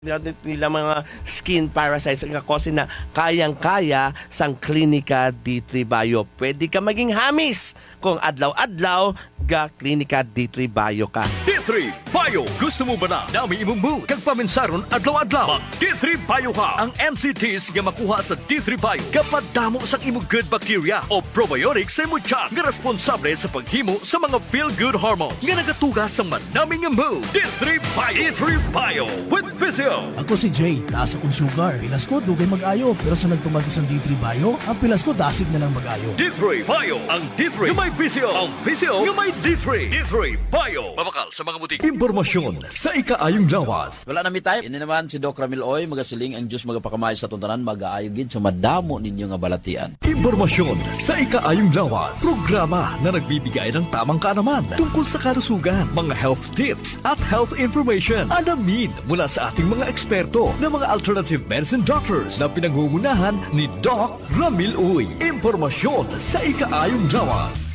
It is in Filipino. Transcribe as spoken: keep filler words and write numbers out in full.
nila mga skin parasites nga kasi na kayang-kaya sang Klinika D three Bio. Pwede ka maging hamis kung adlaw-adlaw ga Klinika D three Bio ka. D three Bio. Gusto mo ba na dami imong mood kag paminsaron adlaw-adlaw? Mag D three Bio ka. Ang N C Ts nga makuha sa D three Bio kapag damo sa imong good bacteria o probiotics sa imong tiyan nga responsable sa paghimo sa mga feel-good hormones nga nagatuga sa manaming mood. D three Bio. D three Bio with Physio. Ako si Jay, taas akong sugar. Pilas ko, dugay mag-ayo. Pero sa nagtumag ko sa D three Bio, ang pilas ko, dasig na lang mag-ayo. D three Bio. Ang D three nga may Physio. Ang Physio nga may D three. D three Bio. Mabakal sa mga butik. Impormasyon sa ikaayong lawas. Wala na mi tayo. Ini naman si Doc Ramil Oy, magasiling ang Diyos magapakamay sa tuntanan, mag-aayogin sa madamo ninyo nga balatian. Impormasyon sa ikaayong lawas. Programa na nagbibigay ng tamang kaalaman tungkol sa kalusugan, mga health tips at health information. Alamin mula sa ating mga eksperto na mga alternative medicine doctors na pinangungunahan ni Doc Ramil Uy. Impormasyon sa ikaayong lawas.